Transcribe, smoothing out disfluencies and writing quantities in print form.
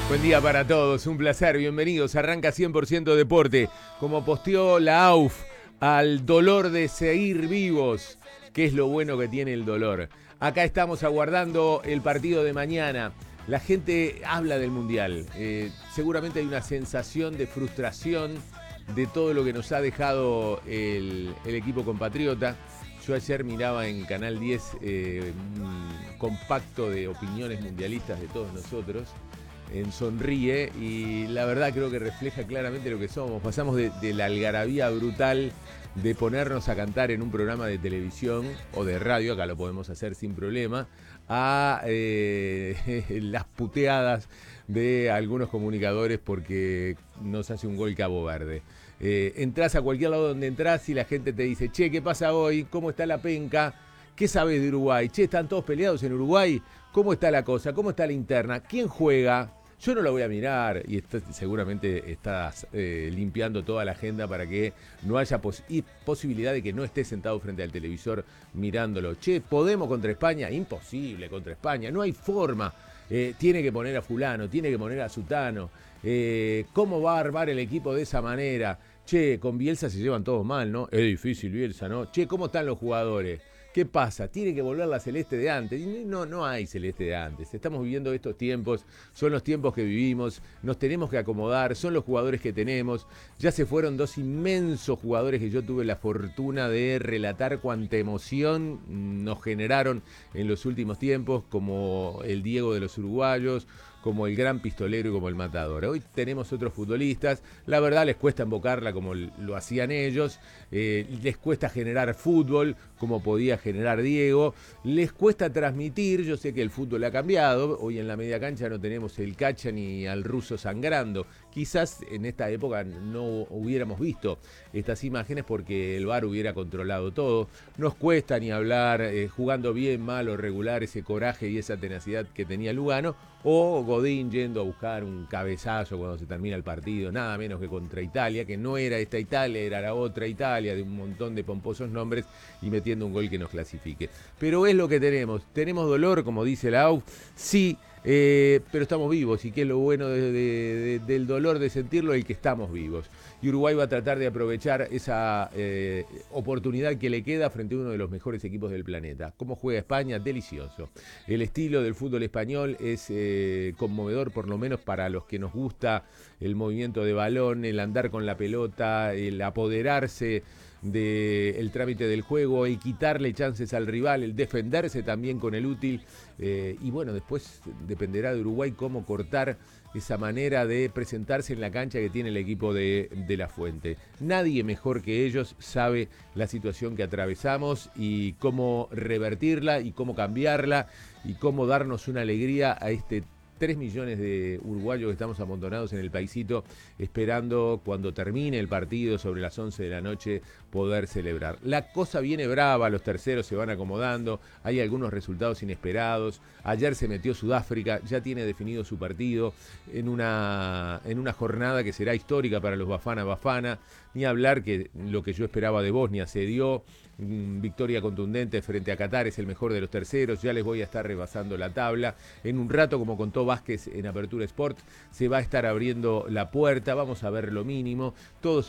Buen día para todos, un placer, bienvenidos. Arranca 100% Deporte, como posteó la AUF, al dolor de seguir vivos. ¿Qué es lo bueno que tiene el dolor? Acá estamos aguardando el partido de mañana. La gente habla del Mundial. Seguramente hay una sensación de frustración de todo lo que nos ha dejado el equipo compatriota. Yo ayer miraba en Canal 10 un compacto de opiniones mundialistas de todos nosotros en Sonríe, y la verdad creo que refleja claramente lo que somos. Pasamos de la algarabía brutal de ponernos a cantar en un programa de televisión o de radio, acá lo podemos hacer sin problema, a las puteadas de algunos comunicadores porque nos hace un gol Cabo Verde. Entrás a cualquier lado donde entrás y la gente te dice: che, ¿qué pasa hoy? ¿Cómo está la penca? ¿Qué sabés de Uruguay? Che, ¿están todos peleados en Uruguay? ¿Cómo está la cosa? ¿Cómo está la interna? ¿Quién juega? Yo no la voy a mirar, y seguramente estás limpiando toda la agenda para que no haya posibilidad de que no estés sentado frente al televisor mirándolo. Che, ¿podemos contra España? Imposible contra España, no hay forma. Tiene que poner a fulano, tiene que poner a sutano. ¿Cómo va a armar el equipo de esa manera? Che, con Bielsa se llevan todos mal, ¿no? Es difícil Bielsa, ¿no? Che, ¿cómo están los jugadores? ¿Qué pasa? Tiene que volver la celeste de antes. No hay celeste de antes. Estamos viviendo estos tiempos, son los tiempos que vivimos, nos tenemos que acomodar, son los jugadores que tenemos. Ya se fueron dos inmensos jugadores que yo tuve la fortuna de relatar cuánta emoción nos generaron en los últimos tiempos, como el Diego de los uruguayos, como el gran pistolero y como el matador. Hoy tenemos otros futbolistas, la verdad les cuesta embocarla como lo hacían ellos, les cuesta generar fútbol como podía generar Diego, les cuesta transmitir. Yo sé que el fútbol ha cambiado, hoy en la media cancha no tenemos el Cacha ni al ruso sangrando. Quizás en esta época no hubiéramos visto estas imágenes porque el VAR hubiera controlado todo. Nos cuesta ni hablar, jugando bien, mal o regular, ese coraje y esa tenacidad que tenía Lugano, o Godín yendo a buscar un cabezazo cuando se termina el partido, nada menos que contra Italia, que no era esta Italia, era la otra Italia, de un montón de pomposos nombres, y metiendo un gol que nos clasifique. Pero es lo que tenemos. Tenemos dolor, como dice la AUF, sí, pero estamos vivos, y que es lo bueno del dolor de sentirlo, el que estamos vivos. Y Uruguay va a tratar de aprovechar esa oportunidad que le queda frente a uno de los mejores equipos del planeta. ¿Cómo juega España? Delicioso. El estilo del fútbol español es conmovedor, por lo menos para los que nos gusta el movimiento de balón, el andar con la pelota, el apoderarse del trámite del juego, el quitarle chances al rival, el defenderse también con el útil. Y bueno, después dependerá de Uruguay cómo cortar esa manera de presentarse en la cancha que tiene el equipo de La Fuente. Nadie mejor que ellos sabe la situación que atravesamos y cómo revertirla y cómo cambiarla y cómo darnos una alegría a este 3 millones de uruguayos que estamos amontonados en el paisito, esperando cuando termine el partido sobre las 11 de la noche poder celebrar. La cosa viene brava, los terceros se van acomodando, hay algunos resultados inesperados. Ayer se metió Sudáfrica, ya tiene definido su partido en una jornada que será histórica para los Bafana. Ni hablar que lo que yo esperaba de Bosnia se dio. Victoria contundente frente a Qatar, es el mejor de los terceros. Ya les voy a estar rebasando la tabla. En un rato, como contó Vázquez en Apertura Sport, se va a estar abriendo la puerta. Vamos a ver lo mínimo. Todos